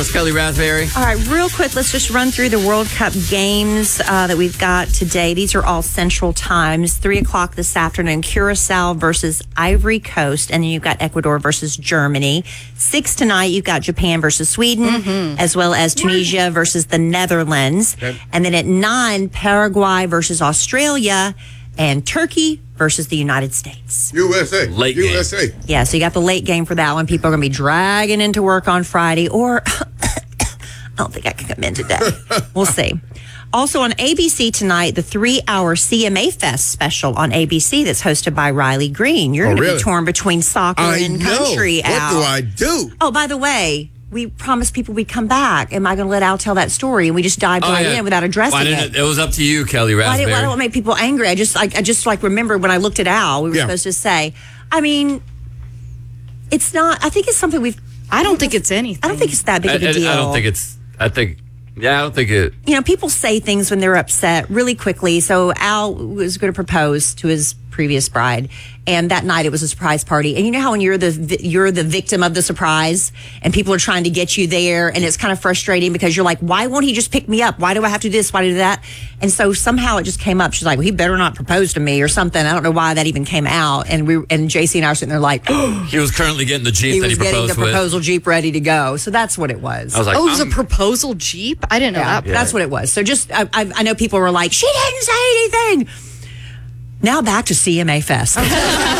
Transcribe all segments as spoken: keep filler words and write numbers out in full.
Kelly Raspberry. All right, real quick, let's just run through the World Cup games uh, that we've got today. These are all Central Times. Three o'clock this afternoon, Curacao versus Ivory Coast, and then you've got Ecuador versus Germany. Six tonight, you've got Japan versus Sweden, mm-hmm. as well as Tunisia versus the Netherlands. Okay. And then at nine, Paraguay versus Australia, and Turkey versus the United States. U S A. Late U S A. game. Yeah, so you got the late game for that one. People are going to be dragging into work on Friday, or I don't think I can come in today. We'll see. Also on A B C tonight, the three-hour C M A Fest special on A B C that's hosted by Riley Green. You're Oh, going to really? be torn between soccer I and know. country, What Al. do I do? Oh, by the way, we promised people we'd come back. Am I going to let Al tell that story? And we just dived Oh, right yeah. in without addressing Why it. didn't it. It was up to you, Kelly Why, Raspberry. did, why don't it make people angry? I just, like, I just like remembered when I looked at Al, we were Yeah. supposed to say, I mean, it's not, I think it's something we've, I don't think it's anything. I don't think it's that big I, of a I- deal. I don't think it's. I think. Yeah, I don't think it. You know, people say things when they're upset really quickly. So Al was going to propose to his previous bride, and that night it was a surprise party. And you know how when you're the you're the victim of the surprise, and people are trying to get you there, and it's kind of frustrating because you're like, why won't he just pick me up? Why do I have to do this? Why do I do that? And so somehow it just came up. She's like, well, he better not propose to me or something. I don't know why that even came out. And we and J C and I are sitting there like, He was currently getting the Jeep he that was he getting proposed the with. proposal Jeep ready to go. So that's what it was. I was like, Oh, it was I'm- a proposal Jeep? I didn't know Yeah, that. that's what it was. So just, I, I, I know people were like, she didn't say anything. Now back to C M A Fest. I,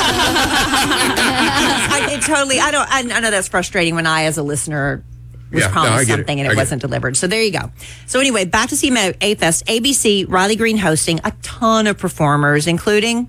it totally, I don't, I, I know that's frustrating when I, as a listener, was Yeah, no, promised I get it. something and I it get wasn't delivered. So there you go. So anyway, back to C M A Fest. A B C, Riley Green hosting, a ton of performers, including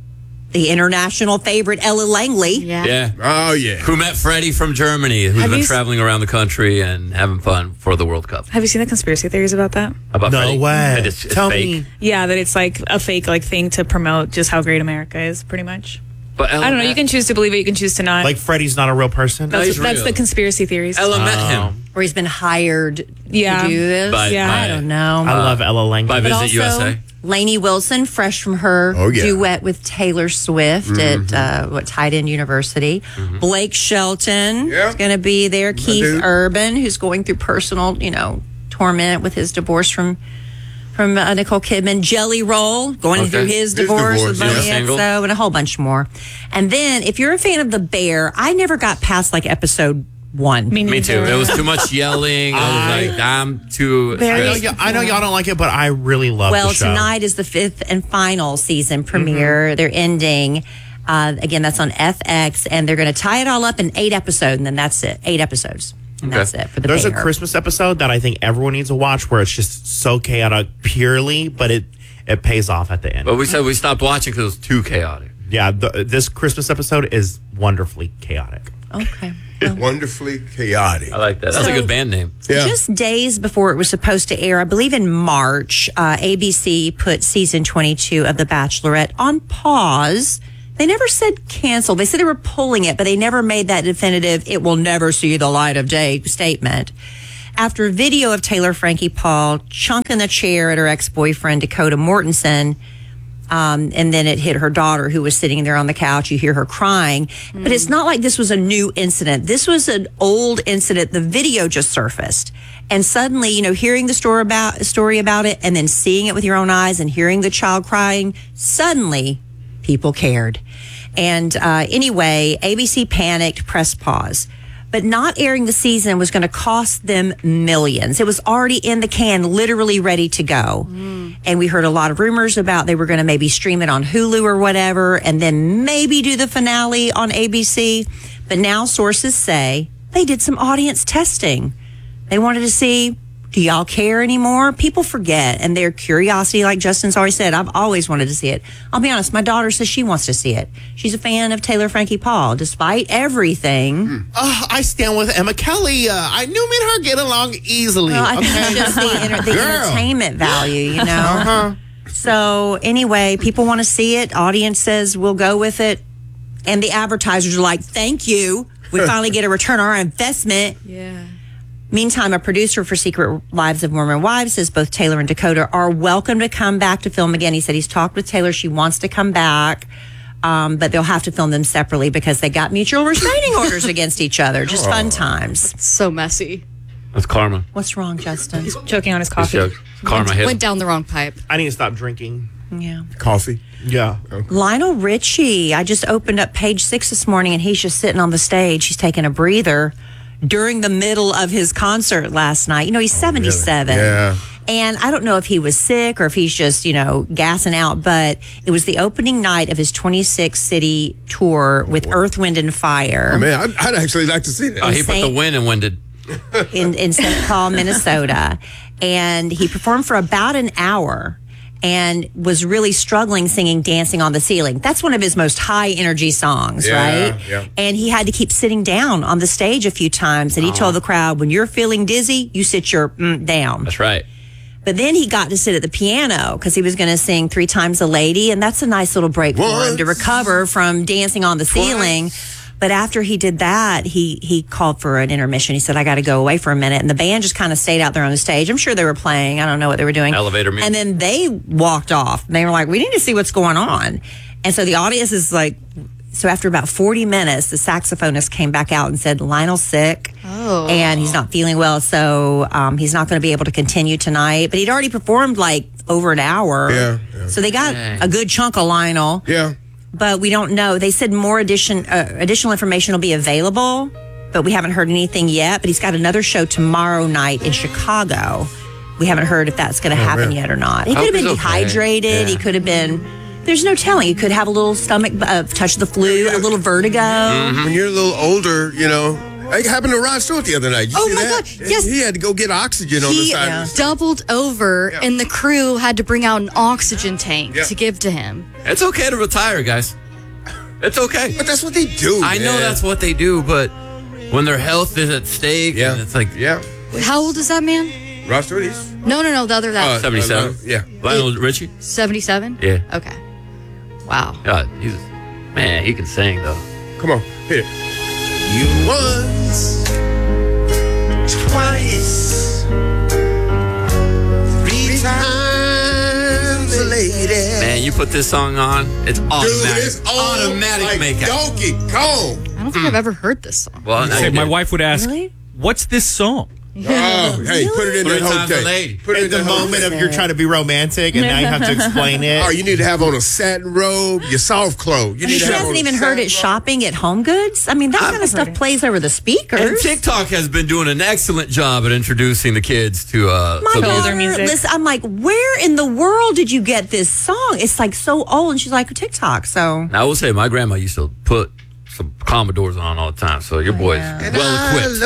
the international favorite Ella Langley. Yeah. Yeah. Oh, yeah. Who met Freddie from Germany, who's Have been you s- traveling around the country and having fun for the World Cup. Have you seen the conspiracy theories about that? About No Freddie? way. That It's, it's Tell fake. me. Yeah, that it's like a fake like thing to promote just how great America is, pretty much. But Ella I don't know. met- You can choose to believe it. You can choose to not. Like Freddie's not a real person? No, that's he's that's real. the conspiracy theories. Ella met Oh. him Where he's been hired Yeah. to do this. By- Yeah. by- I don't know. I love Ella Langley. by But Visit U S also, A. Lainey Wilson, fresh from her Oh, yeah. duet with Taylor Swift at uh, what Tight End University. Blake Shelton Yeah. is going to be there. Keith dude. Urban, who's going through personal, you know, torment with his divorce from from uh, Nicole Kidman. Jelly Roll going Okay. through his His divorce, divorce, with Bunny yeah. Single. X O, and a whole bunch more. And then, if you're a fan of The Bear, I never got past like episode one. Me, Me too. neither. It was too much yelling. I was like, I'm too. Very- I know, y- I know y'all don't like it, but I really love Well, the show. tonight is the fifth and final season premiere. They're ending. Uh, again, that's on F X, and they're going to tie it all up in eight episodes, and then that's it. Eight episodes. And Okay. that's it for the There's a Bear. Christmas episode that I think everyone needs to watch where it's just so chaotic purely, but it, it pays off at the end. But we said we stopped watching because it was too chaotic. Yeah, the, this Christmas episode is wonderfully chaotic. Okay. Wonderfully chaotic. I like that. That's So- a good band name. Yeah. Just days before it was supposed to air, I believe in March, uh, A B C put season twenty-two of The Bachelorette on pause. They never said cancel. They said they were pulling it, but they never made that definitive, it will never see the light of day statement. After a video of Taylor Frankie Paul chunking the chair at her ex-boyfriend, Dakota Mortensen, Um, and then it hit her daughter who was sitting there on the couch. You hear her crying. But it's not like this was a new incident. This was an old incident. The video just surfaced. And suddenly, you know, hearing the story about, story about it and then seeing it with your own eyes and hearing the child crying, suddenly people cared. And uh, anyway, A B C panicked, pressed pause. But not airing the season was going to cost them millions. It was already in the can, literally ready to go. Mm. And we heard a lot of rumors about they were going to maybe stream it on Hulu or whatever, and then maybe do the finale on A B C. But now sources say they did some audience testing. They wanted to see, do y'all care anymore? People forget, and their curiosity, like Justin's already said, I've always wanted to see it. I'll be honest, my daughter says she wants to see it. She's a fan of Taylor Frankie Paul, despite everything. Mm. Uh, I stand with Emma Kelly. Uh, I knew me and her get along easily. Well, I think okay? it's just the, enter- the Girl. entertainment value, you know? Uh-huh. So anyway, people want to see it. Audience says we'll go with it. And the advertisers are like, thank you. We finally get a return on our investment. Yeah. Meantime, a producer for Secret Lives of Mormon Wives says both Taylor and Dakota are welcome to come back to film again. He said he's talked with Taylor. She wants to come back, um, but they'll have to film them separately because they got mutual restraining orders against each other. Just fun times. So messy. That's karma. What's wrong, Justin? He's choking on his It's coffee. joke. Karma hit. Went down the wrong pipe. I need to stop drinking. Yeah. Coffee. Yeah. Lionel Richie. I just opened up page six this morning and he's just sitting on the stage. He's taking a breather during the middle of his concert last night. You know, he's seventy-seven. Yeah. And I don't know if he was sick or if he's just, you know, gassing out, but it was the opening night of his twenty-six city tour with Earth, Wind, and Fire. Oh, man, I'd, I'd actually like to see that. Oh, he put the Saint- win and winded. in, in Saint Paul, Minnesota. And he performed for about an hour and was really struggling singing Dancing on the Ceiling. That's one of his most high energy songs, Yeah, right? yeah. And he had to keep sitting down on the stage a few times. And he told the crowd, when you're feeling dizzy, you sit your mm, down. That's right. But then he got to sit at the piano because he was going to sing Three Times a Lady. And that's a nice little break for him to Once. recover from dancing on the ceiling. But after he did that, he he called for an intermission. He said, I got to go away for a minute. And the band just kind of stayed out there on the stage. I'm sure they were playing. I don't know what they were doing. Elevator music. And then they walked off. They were like, we need to see what's going on. And so the audience is like, so after about forty minutes, the saxophonist came back out and said, Lionel's sick. Oh. And he's not feeling well. So um, he's not going to be able to continue tonight. But he'd already performed like over an hour. Yeah, yeah. So they got Dang. a good chunk of Lionel. Yeah. But we don't know. They said more addition, uh, additional information will be available, but we haven't heard anything yet. But he's got another show tomorrow night in Chicago. We haven't heard if that's going to happen man. yet or not. He Hope could have been he's okay. dehydrated. Yeah. He could have been. There's no telling. He could have a little stomach uh, touch of the flu, a little vertigo. When you're a little older, you know. It happened to Rod Stewart the other night. You Oh see my that? God, yes. He had to go get oxygen on the He side. Yeah. of the doubled over, Yeah. and the crew had to bring out an oxygen tank Yeah. to give to him. It's okay to retire, guys. It's okay. But that's what they do. I know man. that's what they do, but when their health is at stake, Yeah. and it's like Yeah. How old is that man? Rod Stewart, he's No, no, no. The other that uh, seventy-seven. uh, yeah. Lionel Richie. seventy-seven. Yeah. Okay. Wow. God, he's man. He can sing though. Come on, hit it. You once, twice, three times a lady. Man, you put this song on, it's Dude, automatic. it's on automatic like makeup. Donkey Kong. I don't think I've ever heard this song. Well, now Say, you my did. wife would ask, Really? "What's this song?" Oh, hey, put it in Three that whole times a thing. lady. Put it In in the that whole moment thing. of you're trying to be romantic and now you have to explain it. Oh, you need to have on a satin robe, your soft clothes. You I need mean, to she have hasn't on a even heard satin it robe. shopping at Home Goods. I mean, that I've kind of stuff heard it. plays over the speakers. And TikTok has been doing an excellent job at introducing the kids to uh My to older daughter, music. listen, I'm like, where in the world did you get this song? It's like so old, and she's like, TikTok. So I will say my grandma used to put some Commodores on all the time, so your boy's yeah. well equipped.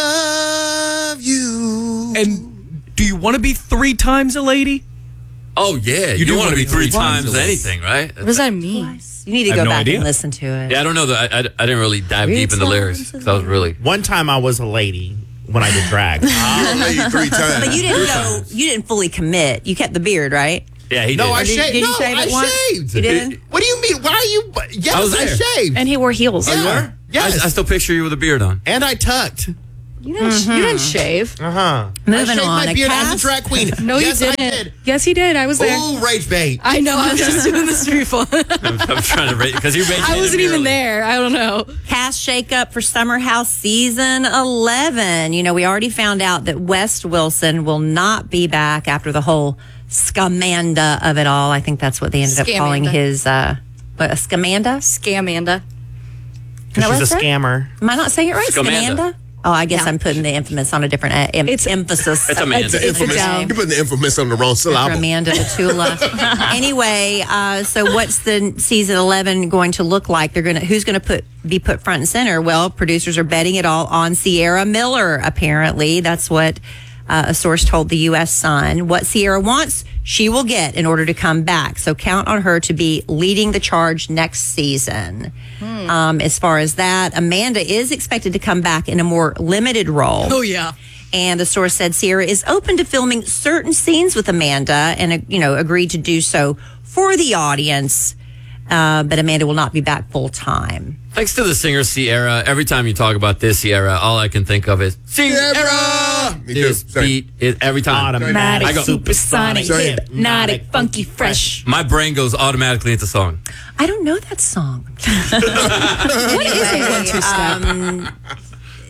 I love you. And do you want to be three times a lady? Oh yeah, you, do want to wanna be be three three times times a lady. anything, right? What does that mean? you need to I go have no back idea. and listen to it. Yeah, I don't know. that I, I, I didn't really dive Three deep in the lyrics times a because I was really. One time I was a lady when I did drag. I love you three times. But you didn't go. You didn't fully commit. You kept the beard, right? Yeah, he No, did. I did- shaved. did you no, shave it I once? shaved. You did? What do you mean? Why are you? Yes, I I, was there. shaved. And he wore heels. Yeah. You were? Yes. I, I still picture you with a beard on. and I tucked. You didn't, you didn't shave. Uh huh. Moving I shaved on. my A beard cast? as a drag queen. No, you yes, didn't. I did. Yes, he did. I was there. Ooh, rage bait. I know. I was just doing the street fun. I'm, I'm trying to rate because you rated I him wasn't even early. there. I don't know. Cast shakeup for Summer House season eleven. You know, we already found out that West Wilson will not be back after the whole scamanda of it all. I think that's what they ended up calling Scamanda. his. Uh, what, a scamanda? Scamanda. Is that what She's I a said? scammer. Am I not saying it right? Scamanda. Scamanda? Oh, I guess Yeah. I'm putting the infamous on a different uh, em- It's- emphasis. It's Amanda. The It's a infamous, down. you're putting the infamous on the wrong For syllable. Amanda Batula. Anyway, uh, so what's the season eleven going to look like? They're going to who's going to put be put front and center? Well, producers are betting it all on Sierra Miller. Apparently, that's what uh, a source told the U S Sun. What Sierra wants, she will get in order to come back. So count on her to be leading the charge next season. Um, as far as that, Amanda is expected to come back in a more limited role. Oh, yeah. And the source said Sierra is open to filming certain scenes with Amanda and, uh, you know, agreed to do so for the audience. Uh, but Amanda will not be back full time. Thanks to the singer Sierra. Every time you talk about this Sierra, all I can think of is Sierra. Sierra! Me too. This Same. beat is every time. Automatic, I go- supersonic, Same. hypnotic, funky, fresh. My brain goes automatically into song. I don't know that song. What is a one-two step? Um,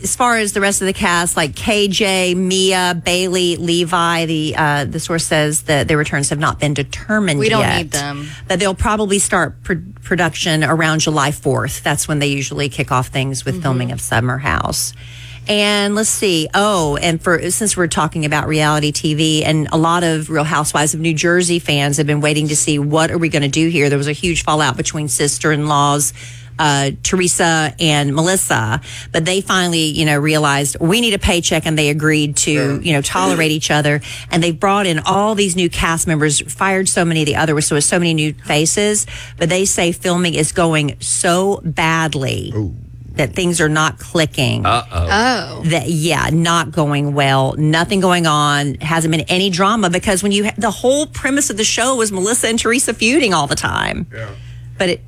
as far as the rest of the cast, like K J, Mia, Bailey, Levi, the uh, the source says that their returns have not been determined We don't yet. need them. But they'll probably start pr- production around July fourth. That's when they usually kick off things with filming of Summer House. And let's see. Oh, and for since we're talking about reality T V, and a lot of Real Housewives of New Jersey fans have been waiting to see what are we going to do here. There was a huge fallout between sister-in-laws, uh, Teresa and Melissa, but they finally, you know, realized we need a paycheck, and they agreed to, you know, tolerate each other. And they brought in all these new cast members, fired so many of the other, so so many new faces. But they say filming is going so badly. Ooh. That things are not clicking. Uh-oh. Oh. That, yeah, not going well. Nothing going on. Hasn't been any drama because when you, ha- the whole premise of the show was Melissa and Teresa feuding all the time. Yeah. But it,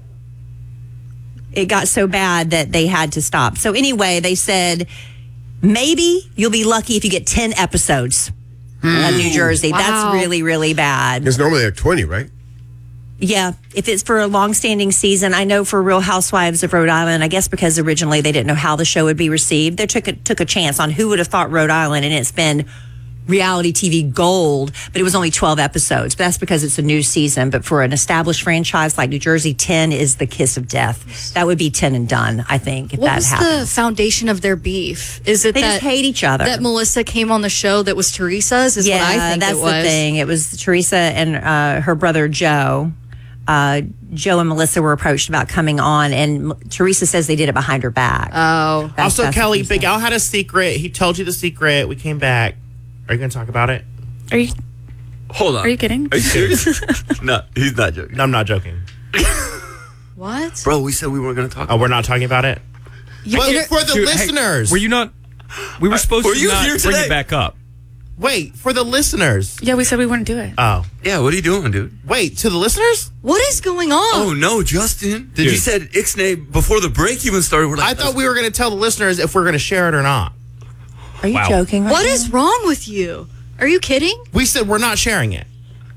it got so bad that they had to stop. So anyway, they said, maybe you'll be lucky if you get ten episodes of New Jersey. Wow. That's really, really bad. It's normally like twenty, right? Yeah, if it's for a long-standing season, I know for Real Housewives of Rhode Island, I guess because originally they didn't know how the show would be received, they took a, took a chance on who would have thought Rhode Island, and it's been reality T V gold, but it was only twelve episodes. But that's because it's a new season. But for an established franchise like New Jersey, ten is the kiss of death. That would be ten and done, I think, if What that was happens. the foundation of their beef? Is it They that just hate each other. that Melissa came on the show that was Teresa's? Is yeah, what I think that's it was. the thing. It was Teresa and uh, her brother Joe. Uh, Joe and Melissa were approached about coming on, and M- Teresa says they did it behind her back. Oh, That's- Also, that's Kelly, what he Big said. Al had a secret. He told you the secret. We came back. Are you going to talk about it? Are you Hold on. Are you kidding? Are you serious? No, he's not joking. No, I'm not joking. what? Bro, we said we weren't going to talk Oh, we're not talking about it? But inter- for the Dude, hey, listeners. were you not? We were supposed were to you not here bring today? it back up. Wait, for the listeners. Yeah, we said we wouldn't do it. Oh. Yeah, what are you doing, dude? Wait, to the listeners? What is going on? Oh, no, Justin. Did Dude. you said Ixnay before the break even started? We're like, I thought we were going to tell the listeners if we're going to share it or not. Are you Wow. joking? Right What now? is wrong with you? Are you kidding? We said we're not sharing it.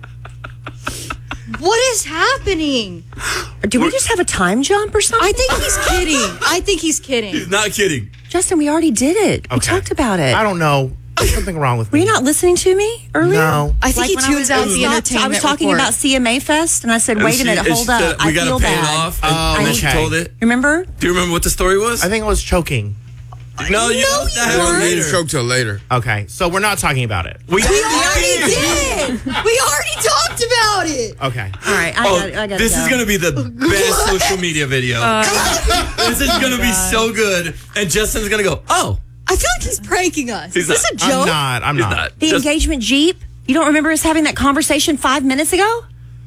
What is happening? Do we just have a time jump or something? I think he's kidding. I think he's kidding. He's not kidding. Justin, we already did it. We Okay. talked about it. I don't know. There's something wrong with Were me. you not listening to me earlier? No. I think he when I tunes was- out I the stopped- entertainment I was talking report. about C M A Fest, and I said, "Wait And a minute, she- hold and she up. said, I we gotta feel pay bad." it off. And, Oh, and then she okay. told it. Remember? Do you remember what the story was? I think I was choking. no, you No, know you that I don't happened need to later. choke till later. Okay, so we're not talking about it. We, We already did. We already talked about it. Okay. All right, I Oh, got. I got. this is going to be the best social media video. this is going to be so good. And Justin's going to go, oh, I feel like he's pranking us. He's is this not. a joke? I'm not. I'm he's not. not. the Just- engagement Jeep. You don't remember us having that conversation five minutes ago?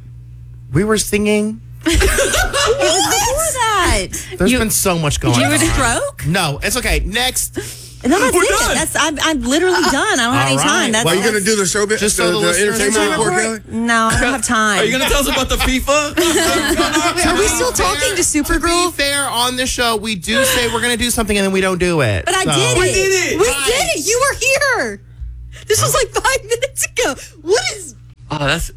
We were singing. It was before that. There's been so much going Did you on. have a stroke? No, it's okay. Next. No, that's We're it. done. That's I'm, I'm literally done. I don't have All any right. time. That's, Well, you that's, going to do the show bit? Just the, so the the listeners entertainment know. report, Kelly? No, I don't have time. Are you going to tell us about the FIFA? Are we still talking to To be Supergirl? fair, on the show, we do say we're going to do something and then we don't do it. But I So- did it. We did it. We did it. You were here. This was like five minutes ago. What is? Oh, that's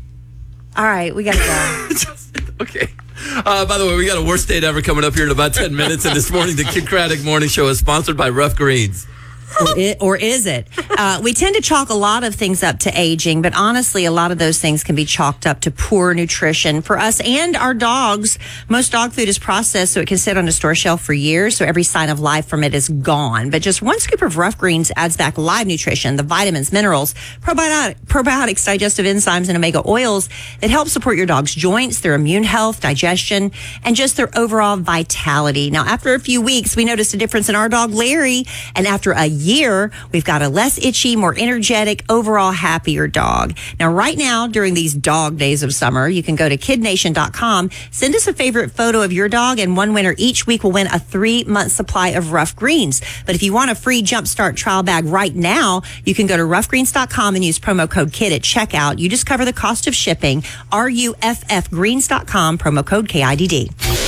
All right, we got to go. Justin. Okay. Uh, by the way, we got a worst date ever coming up here in about ten minutes. And this morning, the Kid Craddock Morning Show is sponsored by Rough Greens. or, it, or is it? Uh, we tend to chalk a lot of things up to aging, but honestly, a lot of those things can be chalked up to poor nutrition for us and our dogs. Most dog food is processed, so it can sit on a store shelf for years, so every sign of life from it is gone. But just one scoop of Rough Greens adds back live nutrition, the vitamins, minerals, probiotic, probiotics, digestive enzymes, and omega oils that help support your dog's joints, their immune health, digestion, and just their overall vitality. Now, after a few weeks, we noticed a difference in our dog, Larry, and after a year, we've got a less itchy, more energetic, overall happier dog. Now, right now, during these dog days of summer, you can go to kid nation dot com, send us a favorite photo of your dog, and one winner each week will win a three-month supply of Rough Greens. But if you want a free Jumpstart trial bag right now, you can go to rough greens dot com and use promo code KID at checkout. You just cover the cost of shipping. R U F F greens dot com, promo code K I D D.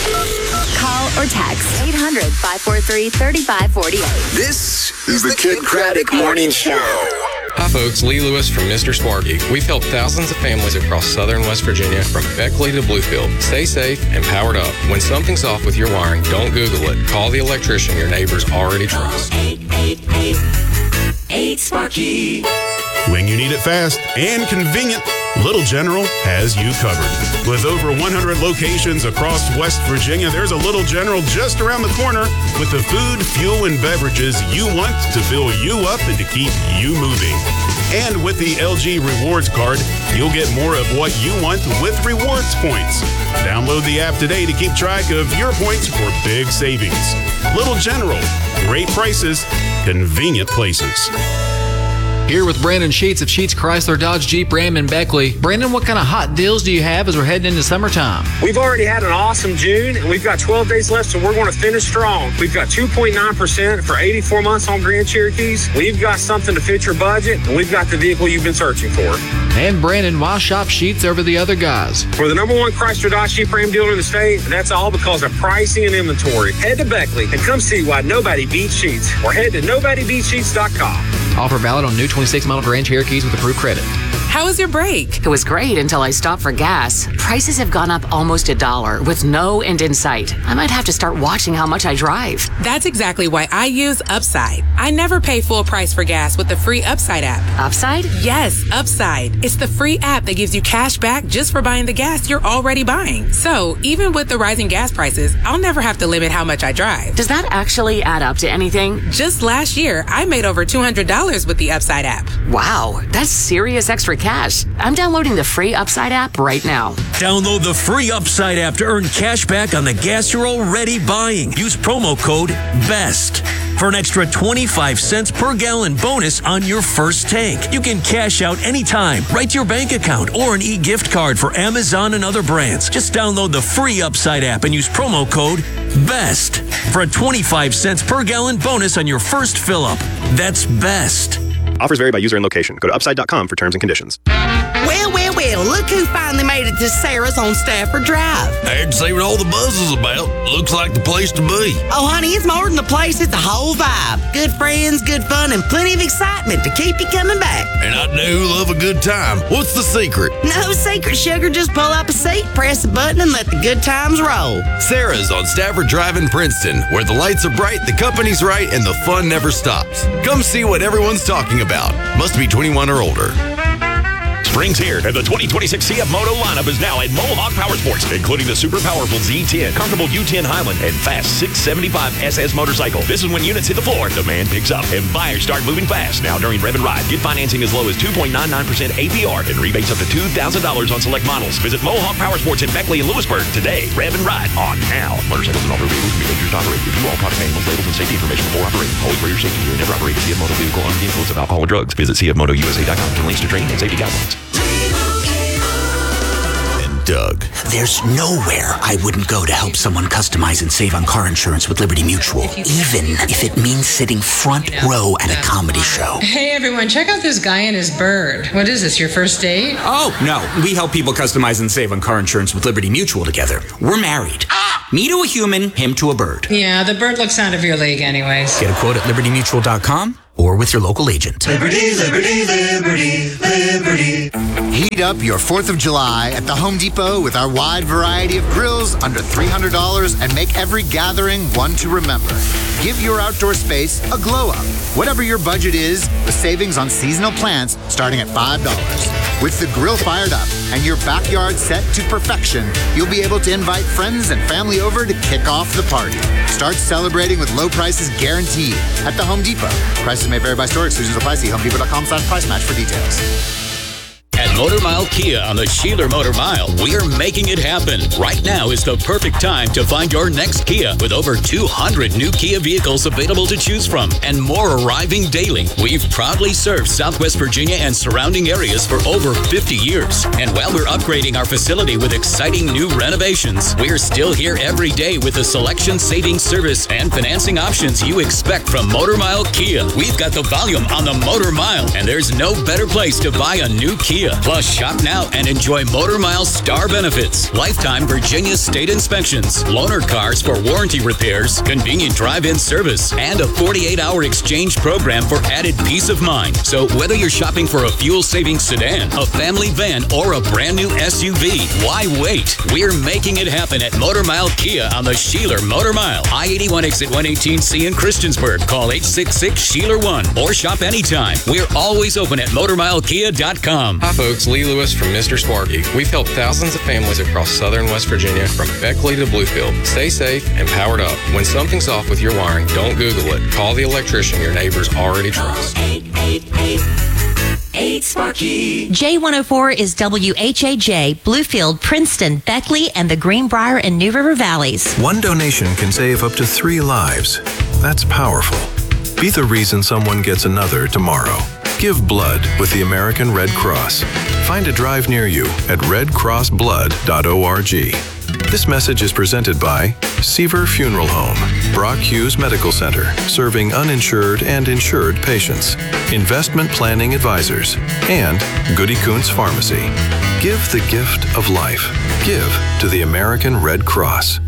Call or text eight hundred, five four three, three five four eight. This is the Kid Craddock Morning Show. Hi folks, Lee Lewis from Mister Sparky. We've helped thousands of families across southern West Virginia from Beckley to Bluefield. Stay safe and powered up. When something's off with your wiring, don't Google it. Call the electrician your neighbors already trust. eight eight eight, eight Sparky. When you need it fast and convenient, Little General has you covered. With over one hundred locations across West Virginia, there's a Little General just around the corner with the food, fuel, and beverages you want to fill you up and to keep you moving. And with the L G Rewards Card, you'll get more of what you want with rewards points. Download the app today to keep track of your points for big savings. Little General, great prices, convenient places. Here with Brandon Sheets of Sheets Chrysler Dodge Jeep Ram in Beckley. Brandon, what kind of hot deals do you have as we're heading into summertime? We've already had an awesome June, and we've got twelve days left, so we're going to finish strong. We've got two point nine percent for eighty-four months on Grand Cherokees. We've got something to fit your budget, and we've got the vehicle you've been searching for. And Brandon, why shop Sheets over the other guys? We're the number one Chrysler Dodge Jeep Ram dealer in the state, and that's all because of pricing and inventory. Head to Beckley and come see why nobody beats Sheets, or head to nobody beats sheets dot com. Offer valid on new twenty-six model Grand Cherokees with approved credit. How was your break? It was great until I stopped for gas. Prices have gone up almost a dollar with no end in sight. I might have to start watching how much I drive. That's exactly why I use Upside. I never pay full price for gas with the free Upside app. Upside? Yes, Upside. It's the free app that gives you cash back just for buying the gas you're already buying. So even with the rising gas prices, I'll never have to limit how much I drive. Does that actually add up to anything? Just last year, I made over two hundred dollars with the Upside app. Wow, that's serious extra cash. I'm downloading the free Upside app right now. Download the free Upside app to earn cash back on the gas you're already buying. Use promo code BEST for an extra twenty-five cents per gallon bonus on your first tank. You can cash out anytime, right to your bank account, or an e-gift card for Amazon and other brands. Just download the free Upside app and use promo code BEST for a twenty-five cents per gallon bonus on your first fill up. That's BEST. Offers vary by user and location. Go to upside dot com for terms and conditions. Well, well, well, look who finally made it to Sarah's on Stafford Drive. I had to see what all the buzz is about. Looks like the place to be. Oh, honey, it's more than the place. It's the whole vibe. Good friends, good fun, and plenty of excitement to keep you coming back. And I do love a good time. What's the secret? No secret, sugar. Just pull up a seat, press a button, and let the good times roll. Sarah's on Stafford Drive in Princeton, where the lights are bright, the company's right, and the fun never stops. Come see what everyone's talking about. Must be twenty-one or older. Spring's here, and the twenty twenty-six C F Moto lineup is now at Mohawk Power Sports, including the super powerful Z ten, comfortable U ten Highland, and fast six seventy-five S S motorcycle. This is when units hit the floor, demand picks up, and buyers start moving fast. Now during Rev and Ride, get financing as low as two point nine nine percent A P R and rebates up to two thousand dollars on select models. Visit Mohawk Power Sports in Beckley and Lewisburg today. Rev and Ride on now. Motorcycles and all vehicles can be dangerous to operate. Review all product manuals, labels, and safety information before operating. Always wear your safety gear. Never operate a C F Moto vehicle under the influence of alcohol or drugs. Visit C F Moto U S A dot com for links to training and safety guidelines. Doug. There's nowhere I wouldn't go to help someone customize and save on car insurance with Liberty Mutual, even if it means sitting front row at a comedy show. Hey everyone, check out this guy and his bird. What is this, your first date? Oh, no. We help people customize and save on car insurance with Liberty Mutual together. We're married. Me to a human, him to a bird. Yeah, the bird looks out of your league anyways. Get a quote at liberty mutual dot com or with your local agent. Liberty, liberty, liberty, liberty. Heat up your fourth of July at the Home Depot with our wide variety of grills under three hundred dollars and make every gathering one to remember. Give your outdoor space a glow up. Whatever your budget is, with savings on seasonal plants starting at five dollars. With the grill fired up and your backyard set to perfection, you'll be able to invite friends and family over to kick off the party. Start celebrating with low prices guaranteed at the Home Depot. Prices may vary by store. Exclusions apply. See home depot dot com slash price match for details. At Motor Mile Kia on the Sheeler Motor Mile, we're making it happen. Right now is the perfect time to find your next Kia with over two hundred new Kia vehicles available to choose from and more arriving daily. We've proudly served Southwest Virginia and surrounding areas for over fifty years. And while we're upgrading our facility with exciting new renovations, we're still here every day with the selection, saving service, and financing options you expect from Motor Mile Kia. We've got the volume on the Motor Mile, and there's no better place to buy a new Kia. Kia. Plus, shop now and enjoy Motor Mile Star benefits, lifetime Virginia state inspections, loaner cars for warranty repairs, convenient drive-in service, and a forty-eight hour exchange program for added peace of mind. So whether you're shopping for a fuel-saving sedan, a family van, or a brand new S U V, why wait? We're making it happen at Motor Mile Kia on the Sheeler Motor Mile. I eighty-one exit one eighteen C in Christiansburg. Call eight six six, S H E E L E R one or shop anytime. We're always open at motor mile kia dot com. Hi folks, Lee Lewis from Mister Sparky. We've helped thousands of families across southern West Virginia from Beckley to Bluefield. Stay safe and powered up. When something's off with your wiring, don't Google it. Call the electrician your neighbors already trust. eight eight eight, eight Sparky. J one oh four is W H A J, Bluefield, Princeton, Beckley, and the Greenbrier and New River Valleys. One donation can save up to three lives. That's powerful. Be the reason someone gets another tomorrow. Give blood with the American Red Cross. Find a drive near you at red cross blood dot org. This message is presented by Seaver Funeral Home, Brock Hughes Medical Center, serving uninsured and insured patients, Investment Planning Advisors, and Goody Kuntz Pharmacy. Give the gift of life. Give to the American Red Cross.